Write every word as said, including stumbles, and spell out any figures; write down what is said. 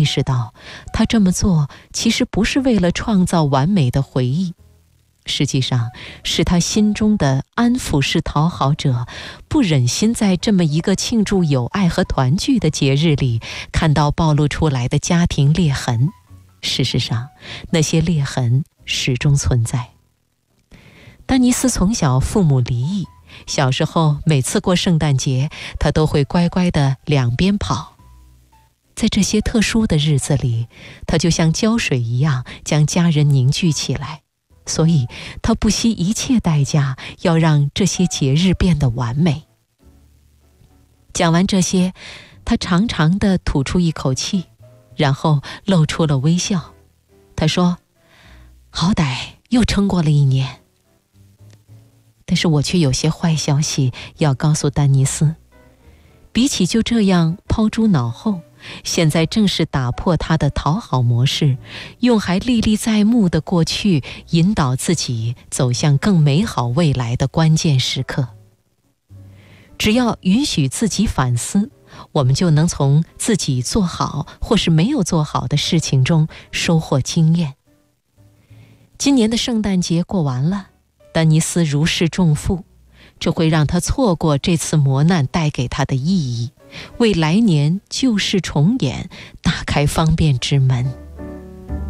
意识到，他这么做其实不是为了创造完美的回忆，实际上是他心中的安抚式讨好者不忍心在这么一个庆祝友爱和团聚的节日里看到暴露出来的家庭裂痕。事实上，那些裂痕始终存在。丹尼斯从小父母离异，小时候每次过圣诞节，他都会乖乖地两边跑。在这些特殊的日子里，他就像胶水一样将家人凝聚起来，所以他不惜一切代价要让这些节日变得完美。讲完这些，他长长地吐出一口气，然后露出了微笑。他说：好歹又撑过了一年。但是我却有些坏消息要告诉丹尼斯，比起就这样抛诸脑后，现在正是打破他的讨好模式，用还历历在目的过去引导自己走向更美好未来的关键时刻。只要允许自己反思，我们就能从自己做好或是没有做好的事情中收获经验。今年的圣诞节过完了，丹尼斯如释重负，这会让他错过这次磨难带给他的意义，为来年旧事重演打开方便之门。